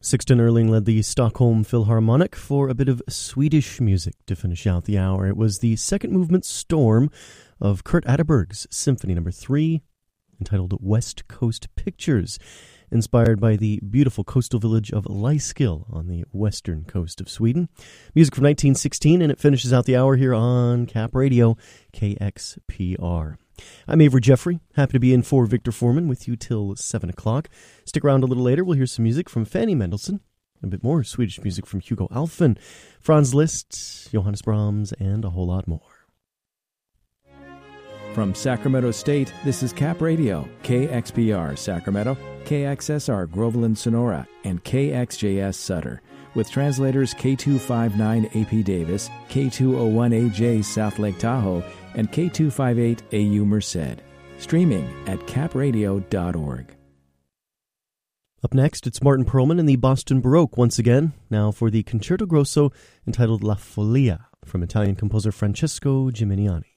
Sixten Ehrling led the Stockholm Philharmonic for a bit of Swedish music to finish out the hour. It was the second movement Storm of Kurt Atterberg's Symphony No. 3, entitled West Coast Pictures, inspired by the beautiful coastal village of Lyskill on the western coast of Sweden. Music from 1916, and it finishes out the hour here on Cap Radio, KXPR. I'm Avery Jeffrey, happy to be in for Victor Foreman with you till 7 o'clock. Stick around a little later, we'll hear some music from Fanny Mendelssohn, a bit more Swedish music from Hugo Alfvén, Franz Liszt, Johannes Brahms, and a whole lot more. From Sacramento State, this is Cap Radio, KXPR Sacramento, KXSR Groveland Sonora, and KXJS Sutter, with translators K259AP Davis, K201AJ South Lake Tahoe, and K258AU Merced. Streaming at capradio.org. Up next, it's Martin Perlman and the Boston Baroque once again, now for the Concerto Grosso entitled La Follia from Italian composer Francesco Gimignani.